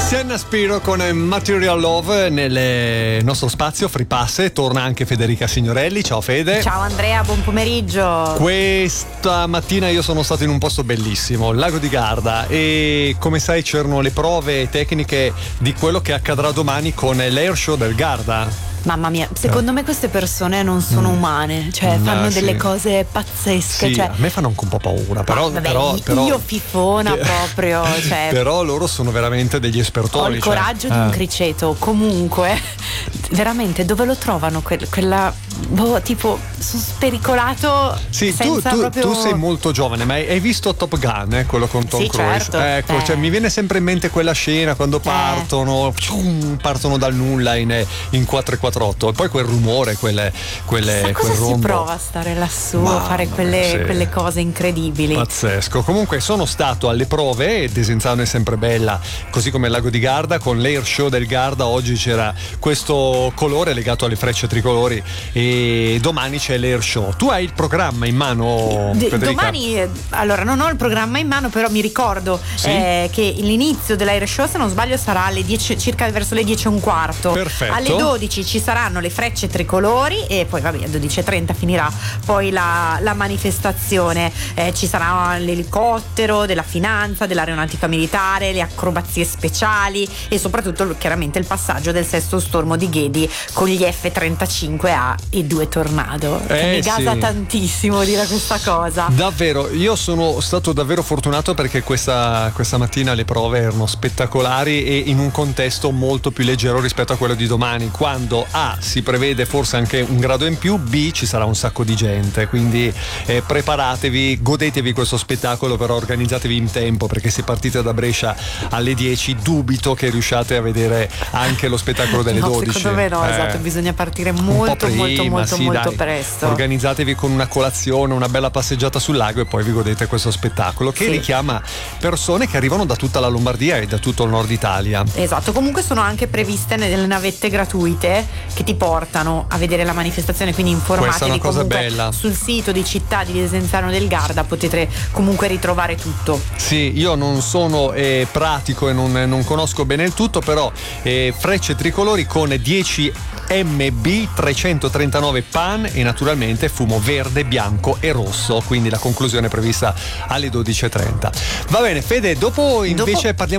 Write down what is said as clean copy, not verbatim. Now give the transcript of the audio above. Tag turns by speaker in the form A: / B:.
A: Sienna Spiro con Material Love nel nostro spazio Free Pass. Torna anche Federica Signorelli. Ciao Fede.
B: Ciao Andrea, buon pomeriggio.
A: Questa mattina io sono stato in un posto bellissimo, il Lago di Garda, e come sai c'erano le prove tecniche di quello che accadrà domani con l'Air Show del Garda.
B: Mamma mia, secondo me queste persone non sono umane, cioè fanno delle cose pazzesche.
A: Sì,
B: cioè,
A: a me fanno anche un po' paura, però,
B: vabbè,
A: però
B: io fifona proprio. Cioè,
A: però loro sono veramente degli espertori.
B: Ho il coraggio di un criceto. Comunque, veramente, dove lo trovano quella tipo spericolato?
A: Sì,
B: senza proprio...
A: tu sei molto giovane, ma hai visto Top Gun, quello con Tom Cruise?
B: Certo.
A: Ecco, cioè, mi viene sempre in mente quella scena quando partono dal nulla in 448 e poi quel rumore, cosa
B: quel rombo. Si prova a stare lassù a fare quelle cose incredibili.
A: Pazzesco. Comunque sono stato alle prove, Desenzano è sempre bella, così come il Lago di Garda. Con l'Air Show del Garda oggi c'era questo colore legato alle frecce tricolori e domani c'è l'Air Show. Tu hai il programma in mano, Federica?
B: Domani, allora non ho il programma in mano, però mi ricordo che l'inizio dell'Air Show, se non sbaglio, sarà alle 10, circa verso le 10:15.
A: Perfetto.
B: Alle 12 ci saranno le frecce tricolori e poi vabbè, alle 12:30 finirà poi la manifestazione. Ci sarà l'elicottero della finanza, dell'aeronautica militare, le acrobazie speciali e soprattutto chiaramente il passaggio del sesto stormo di Ghedi con gli F-35A e 2 Tornado. Mi gasa tantissimo dire questa cosa.
A: Davvero, io sono stato davvero fortunato perché questa mattina le prove erano spettacolari e in un contesto molto più leggero rispetto a quello di domani, quando A, si prevede forse anche un grado in più, B, ci sarà un sacco di gente, quindi preparatevi, godetevi questo spettacolo, però organizzatevi in tempo, perché se partite da Brescia alle 10 dubito che riusciate a vedere anche lo spettacolo delle 12.
B: Secondo me no, esatto, bisogna partire molto presto.
A: Organizzatevi con una colazione, una bella passeggiata sul lago e poi vi godete questo spettacolo che richiama persone che arrivano da tutta la Lombardia e da tutto il nord Italia.
B: Esatto, comunque sono anche previste delle navette gratuite che ti portano a vedere la manifestazione, quindi informatevi.
A: Questa è una cosa
B: comunque
A: bella.
B: Sul sito di Città di Desenzano del Garda potete comunque ritrovare tutto.
A: Sì, io non sono pratico e non conosco bene il tutto, però frecce tricolori con 10 MB 339 pan e naturalmente fumo verde, bianco e rosso, quindi la conclusione è prevista alle 12:30. Va bene Fede, dopo invece parliamo